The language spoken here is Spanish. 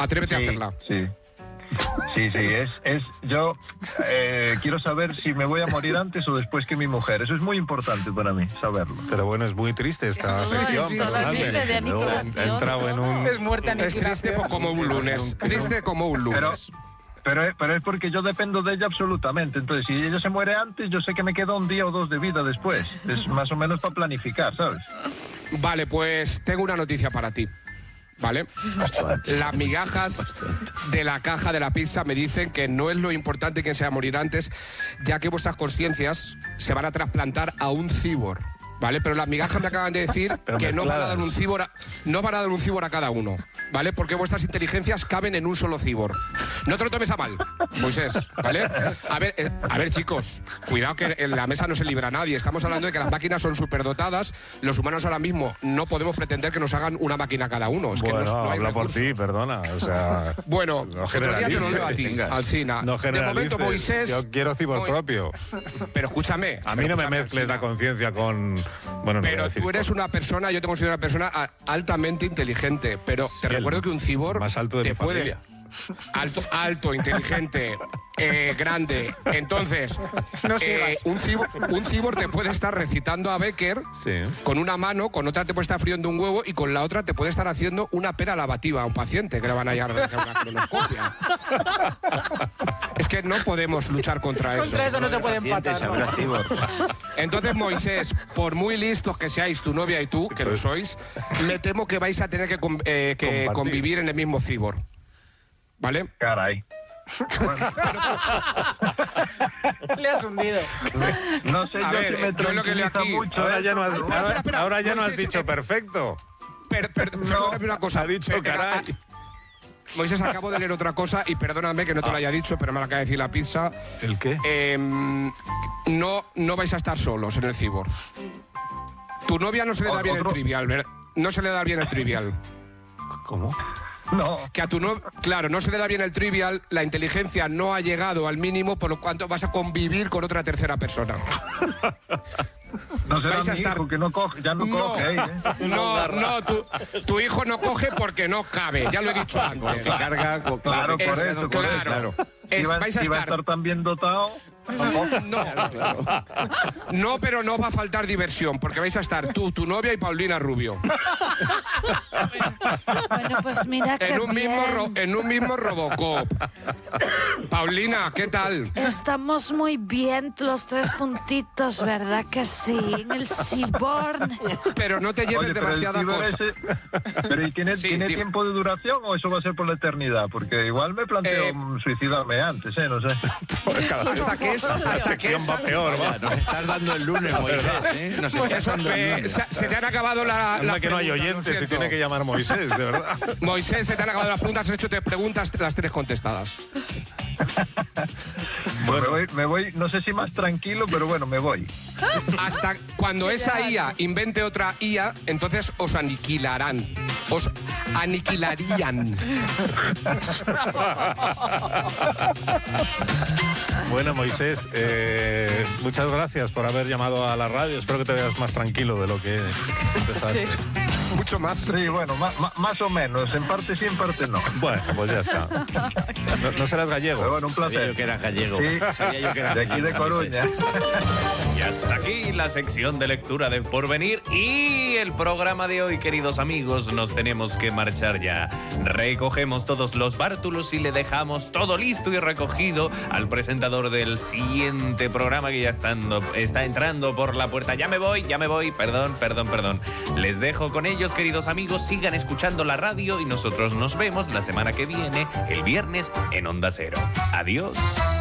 Atrévete a hacerla. Sí. Yo quiero saber si me voy a morir antes o después que mi mujer. Eso es muy importante para mí, saberlo. Pero bueno, es muy triste esta sección. Ha entrado en un... Es muerte Es triste como un lunes. Triste como un lunes. Pero es porque yo dependo de ella absolutamente. Entonces, si ella se muere antes, yo sé que me queda un día o dos de vida después. Es más o menos para planificar, ¿sabes? Vale, pues tengo una noticia para ti. ¿Vale? Las migajas de la caja de la pizza me dicen que no es lo importante quién se va a morir antes, ya que vuestras conciencias se van a trasplantar a un cibor. ¿Vale? Pero las migajas me acaban de decir que no van a dar un cibor a cada uno, ¿vale? Porque vuestras inteligencias caben en un solo cibor. No te lo tomes a mal, Moisés, ¿vale? A ver, chicos, cuidado que en la mesa no se libra nadie. Estamos hablando de que las máquinas son superdotadas. Los humanos ahora mismo no podemos pretender que nos hagan una máquina cada uno. Es que bueno, no hay habla por recursos. ti, perdona. O sea, bueno, no otro día te lo leo a ti, generalices. Alsina. No de momento, Moisés... Yo quiero cibor propio. Pero escúchame. A mí no me mezcles la conciencia con... Bueno, no pero tú eres una persona, yo te considero una persona altamente inteligente, pero te recuerdo que un cibor más alto de te mi puedes... familia. Alto, inteligente, grande. Entonces, No sigas. un cibor te puede estar recitando a Becker con una mano, con otra te puede estar friendo un huevo y con la otra te puede estar haciendo una pera lavativa a un paciente que le van a llevar a hacer una colonoscopia. Es que no podemos luchar contra eso. Contra eso no se puede empatar. ¿No? Entonces, Moisés, por muy listos que seáis tu novia y tú, que lo sois, me temo que vais a tener que convivir en el mismo cibor. ¿Vale? Caray. Le has hundido. No sé A ver, si me yo lo que leo tranquiliza aquí... mucho. Ahora ya no has, espera, ahora ya no has Moisés, dicho perfecto. Perdóname una cosa. Ha dicho caray. Moisés, acabo de leer otra cosa y perdóname que no te lo haya dicho, pero me lo acaba de decir la pizza. ¿El qué? No vais a estar solos en el cibor. Tu novia no se le da bien el trivial, ¿verdad? No se le da bien el trivial. ¿Cómo? No. Que a tu novia, claro, no se le da bien el trivial, la inteligencia no ha llegado al mínimo, por lo cuanto vas a convivir con otra tercera persona. No será Vais a mi estar- hijo que no coge, ya no coge. No, tu hijo no coge porque no cabe, ya lo he dicho antes. Carga con Claro, por eso, Claro. Vais a Si va a estar... estar tan bien dotado, No, pero no va a faltar diversión, porque vais a estar tú, tu novia y Paulina Rubio. Bueno, pues mira que En un mismo Robocop. Paulina, ¿qué tal? estamos muy bien los tres puntitos, ¿verdad que sí? En el Seaborn. Pero no te lleves oye, pero el demasiada ciber cosa. pero ¿y tiene Sí, tiene dime. tiempo de duración o eso va a ser por la eternidad? Porque igual me planteo suicidarme antes, no sé. Hasta que es... va peor, va. Nos estás dando el lunes, Moisés, ¿eh? Nos estás dando el lunes. Se te han acabado la Anda que no hay preguntas, lo oyentes, se siento. tiene que llamar Moisés, de verdad. Moisés, se te han acabado las preguntas, has hecho 3 preguntas, las 3 contestadas. Pues me voy, no sé si más tranquilo, pero bueno, me voy. Hasta cuando esa IA invente otra IA, entonces os aniquilarán. Os aniquilarían. Bueno, Moisés, muchas gracias por haber llamado a la radio. Espero que te veas más tranquilo de lo que empezaste. Mucho más. Sí, bueno, más o menos. En parte sí, en parte no. Bueno, pues ya está. No serás gallego. Pero bueno, un Sabía placer. yo que era gallego. Sí, Sabía yo que era de aquí de gallego. Coruña. Y hasta aquí la sección de lectura de Porvenir y el programa de hoy, queridos amigos. Nos tenemos que marchar ya. Recogemos todos los bártulos y le dejamos todo listo y recogido al presentador del siguiente programa que ya está entrando por la puerta. Ya me voy. Perdón. Les dejo con ellos, queridos amigos. Sigan escuchando la radio y nosotros nos vemos la semana que viene, el viernes, en Onda Cero. Adiós.